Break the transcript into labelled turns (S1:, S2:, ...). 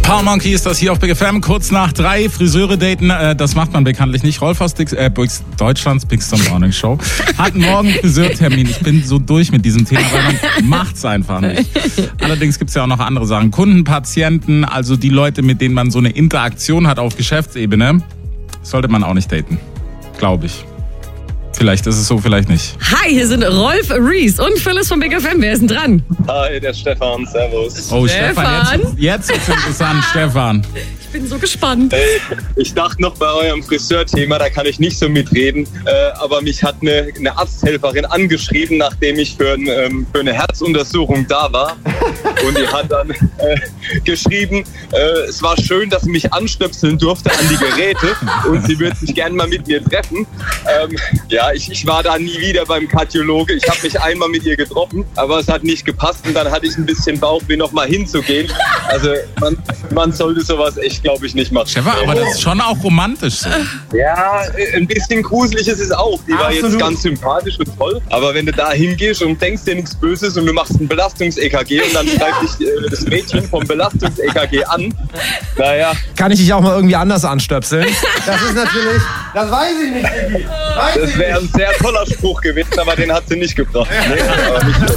S1: Power Monkey ist das hier auf Big FM. Kurz nach 3, Friseure daten, das macht man bekanntlich nicht. Rolf aus Deutschlands Big Stone Morning Show hat morgen Friseurtermin. Ich bin so durch mit diesem Thema, weil man macht's einfach nicht. Allerdings gibt's ja auch noch andere Sachen. Kunden, Patienten, also die Leute, mit denen man so eine Interaktion hat auf Geschäftsebene, sollte man auch nicht daten. Glaube ich. Vielleicht ist es so, vielleicht nicht.
S2: Hi, hier sind Rolf Rees und Phyllis von Big FM. Wer ist denn dran?
S3: Hi, der Stefan. Servus.
S1: Oh, Stefan, jetzt ist interessant, Stefan.
S2: Ich bin so gespannt.
S3: Ich dachte noch bei eurem Friseurthema, da kann ich nicht so mitreden, aber mich hat eine Arzthelferin angeschrieben, nachdem ich für eine Herzuntersuchung da war. Und die hat dann geschrieben, es war schön, dass sie mich anstöpseln durfte an die Geräte und sie würde sich gerne mal mit mir treffen. Ich war da nie wieder beim Kardiologe. Ich habe mich einmal mit ihr getroffen, aber es hat nicht gepasst und dann hatte ich ein bisschen Bauchweh, noch mal hinzugehen. Also man sollte sowas echt, glaube ich, nicht machen.
S1: Stefan, aber das ist schon auch romantisch so.
S3: Ja, ein bisschen gruselig ist es auch. Die war jetzt ganz sympathisch und toll. Aber wenn du da hingehst und denkst dir nichts Böses und du machst ein Belastungs-EKG und dann schreibt dich das Mädchen vom Belastungs-EKG an, naja.
S4: Kann ich dich auch mal irgendwie anders anstöpseln? Das ist natürlich, das weiß ich nicht.
S3: Das wäre ein sehr toller Spruch gewesen, aber den hat sie nicht gebracht. Nee, aber nicht